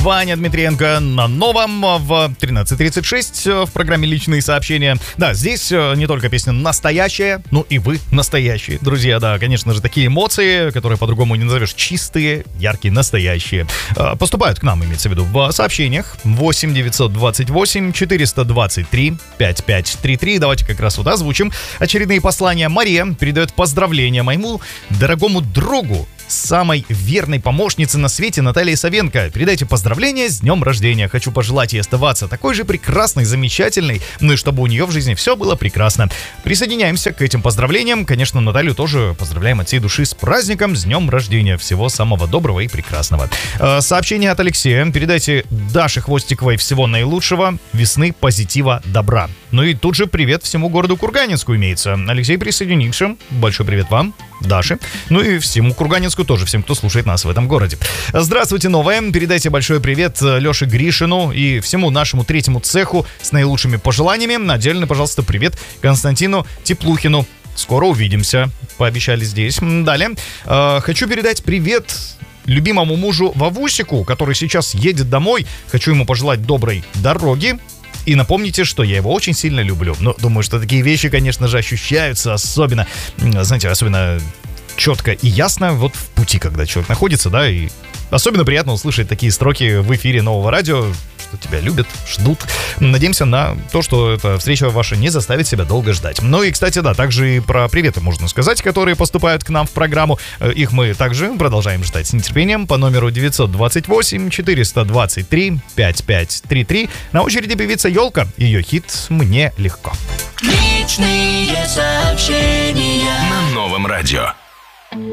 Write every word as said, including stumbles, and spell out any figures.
Ваня Дмитриенко на новом в тринадцать тридцать шесть в программе «Личные сообщения». Да, здесь не только песня настоящая, ну и вы настоящие. Друзья, да, конечно же, такие эмоции, которые по-другому не назовешь, чистые, яркие, настоящие, поступают к нам, имеется в виду, в сообщениях восемь девятьсот двадцать восемь четыреста двадцать три пятьдесят пять тридцать три. Давайте как раз вот озвучим очередные послания. Мария передает поздравления моему дорогому другу, самой верной помощнице на свете Наталье Савенко. Передайте поздравления с днем рождения. Хочу пожелать ей оставаться такой же прекрасной, замечательной, ну и чтобы у нее в жизни все было прекрасно. Присоединяемся к этим поздравлениям. Конечно, Наталью тоже поздравляем от всей души с праздником, с днем рождения. Всего самого доброго и прекрасного. Сообщение от Алексея. Передайте Даше Хвостиковой всего наилучшего, весны, позитива, добра. Ну и тут же привет всему городу Курганинску имеется. Алексей присоединился. Большой привет вам, Даше. Ну и всему Курганинску тоже, всем, кто слушает нас в этом городе. Здравствуйте, новое. Передайте большой привет Леше Гришину и всему нашему третьему цеху с наилучшими пожеланиями. Отдельно, пожалуйста, привет Константину Теплухину. Скоро увидимся, пообещали здесь. Далее. Хочу передать привет любимому мужу Вовусику, который сейчас едет домой. Хочу ему пожелать доброй дороги. И напомните, что я его очень сильно люблю. Но думаю, что такие вещи, конечно же, ощущаются особенно, знаете, особенно четко и ясно вот в пути, когда человек находится, да, и особенно приятно услышать такие строки в эфире Нового радио, что тебя любят, ждут. Надеемся на то, что эта встреча ваша не заставит себя долго ждать. Ну и, кстати, да, также и про приветы можно сказать, которые поступают к нам в программу. Их мы также продолжаем ждать с нетерпением по номеру девятьсот двадцать восемь четыреста двадцать три пятьдесят пять тридцать три. На очереди певица Ёлка, ее хит «Мне легко». Личные сообщения на Новом радио.